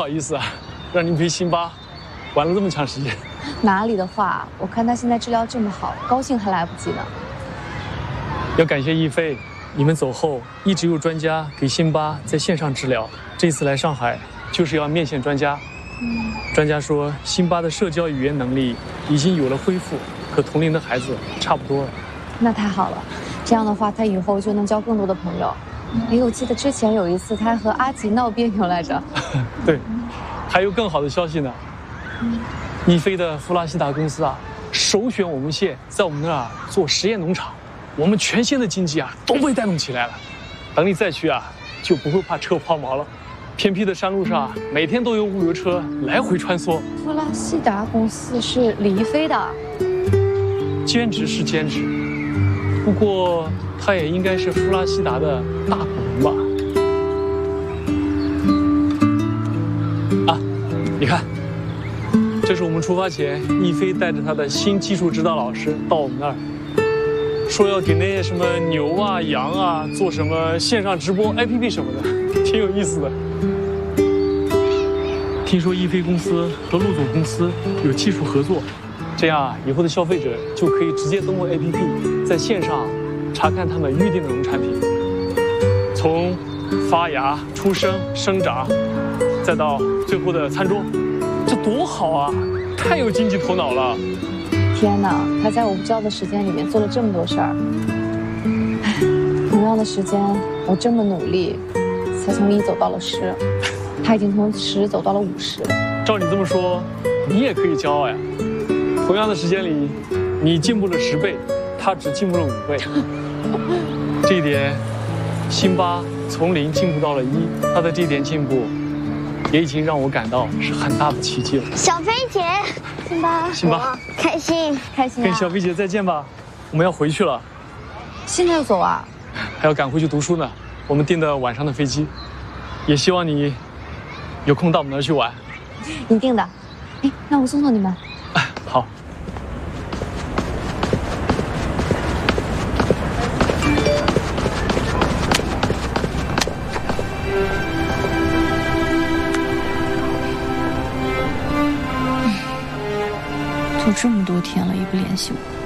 好意思啊，让您陪辛巴玩了这么长时间。 哪里的话，我看他现在治疗这么好，高兴还来不及呢。 要感谢亦菲，你们走后一直有专家给辛巴在线上治疗。这次来上海就是要面见专家。专家说辛巴的社交语言能力已经有了恢复，和同龄的孩子差不多了。 那太好了，这样的话他以后就能交更多的朋友。哎，我记得之前有一次他还和阿吉闹别扭来着。 对，还有更好的消息呢。亦菲的弗拉西达公司啊，首选我们县在我们那儿做实验农场，我们全县的经济啊都被带动起来了。等你再去啊，就不会怕车抛锚了。偏僻的山路上，每天都有物流车来回穿梭。 弗拉西达公司是李亦菲的， 兼职是兼职，不过他也应该是弗拉西达的大股东吧？啊，你看，这是我们出发前，亦菲带着她的新技术指导老师到我们那儿，说要给那些什么牛啊、羊啊做什么线上直播 APP 什么的，挺有意思的。听说亦菲公司和陆总公司有技术合作，这样以后的消费者就可以直接登录 APP， 在线上查看他们预定的农产品，从发芽、出生、生长，再到最后的餐桌，这多好啊！太有经济头脑了。 天哪，他在我不知道的时间里面做了这么多事儿。同样的时间，我这么努力，才从1走到了10。他已经从10走到了50。 照你这么说，你也可以骄傲呀。同样的时间里，你进步了10倍，他只进步了5倍。这一点，辛巴从0进步到了1，他的这一点进步，也已经让我感到是很大的奇迹了。 小飞姐， 辛巴， 开心开心啊！ 跟小飞姐再见吧，我们要回去了。 现在就走啊？ 还要赶回去读书呢。我们订的晚上的飞机，也希望你有空到我们那儿去玩。 一定的。哎，那我送送你们。 好。 都这么多天了，也不联系我。